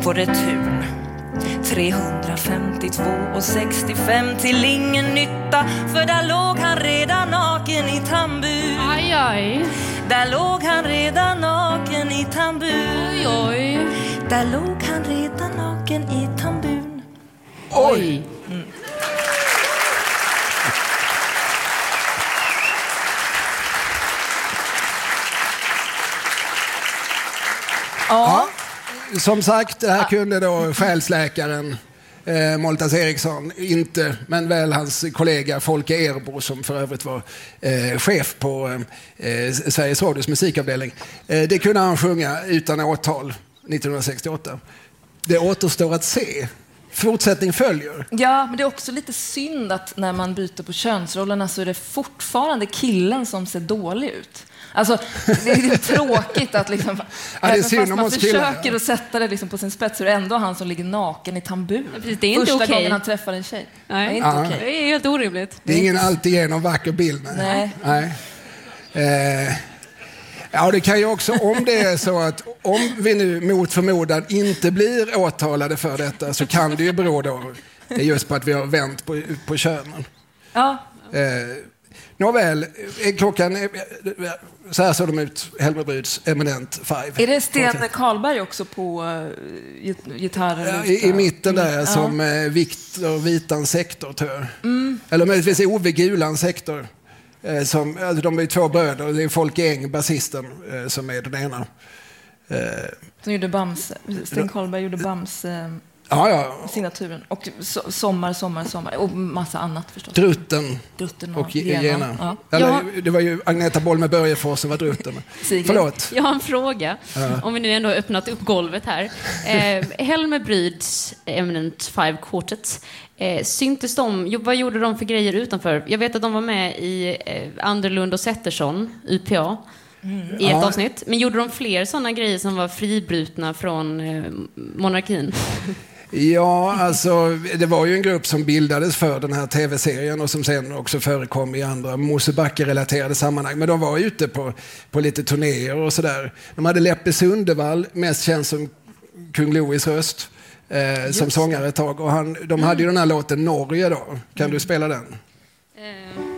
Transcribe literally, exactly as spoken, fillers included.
på return. trehundrafemtiotvå och sextiofem till ingen nytta, för där låg han redan naken i tambur. Aj, aj. Där låg han redan naken i tambur. Oj, oj. Där låg han redan naken i tambun. Oj. Mm. Ja. Ja, som sagt, det här kunde då själsläkaren eh, Moltas Eriksson inte, men väl hans kollega Folke Erbo, som för övrigt var eh, chef på eh, Sveriges Radios musikavdelning. Eh, det kunde han sjunga utan åtal nittonhundrasextioåtta. Det återstår att se. Fortsättning följer. Ja, men det är också lite synd att när man byter på könsrollerna så är det fortfarande killen som ser dålig ut. Alltså, det är tråkigt att liksom, ja, det är fast man försöker killar, ja. att sätta det liksom på sin spets, så är det ändå han som ligger naken i tambur. Ja, precis, det är inte Första okej. gången han träffar en tjej. Nej. Det är inte Ja. okej. Det är helt orimligt. Det är ingen alltigenom vacker bild. Nej. Nej. Eh, ja, det kan ju också, om det är så att om vi nu mot förmodan inte blir åtalade för detta, så kan det ju bero då just på att vi har vänt på, på könen. Ja. Eh, Nåväl, klockan, så här såg de ut, Helmer Bryds Eminent Five. Är det Sten Karlberg också på uh, gitarren? Ja, i, I mitten där, mm. som ja. eh, Viktor Vitans sektor, tror jag. Mm. Eller möjligtvis Ove Gulans sektor. Eh, som, alltså, de är två bröder, det är Folke Eng, basisten, eh, som är den ena. Eh, som gjorde Bamse, Sten Karlberg gjorde Bamse... Ja, ja. Signaturen. Och so- sommar, sommar, sommar. Och massa annat förstås. Drutten, Drutten och, och Gena. Gena. Ja. Eller, Ja. det var ju Agneta Bollmer Börjefors som var Drutten. Förlåt. Jag har en fråga, ja. Om vi nu ändå har öppnat upp golvet här. Eh, Helmer Bryds Eminent Five Quartet. Eh, syntes de, vad gjorde de för grejer utanför? Jag vet att de var med i eh, Anderlund och Zettersson, U P A. Mm. I ett ja. avsnitt. Men gjorde de fler sådana grejer som var fribrutna från eh, monarkin? Ja, alltså det var ju en grupp som bildades för den här tv-serien och som sen också förekom i andra Mosebacke-relaterade sammanhang. Men de var ute på, på lite turnéer och sådär. De hade Leppe Sundevall, mest känd som Kung Louis röst, eh, som sångare ett tag. Och han, de hade ju den här låten Norge då. Kan mm. du spela den? Eh.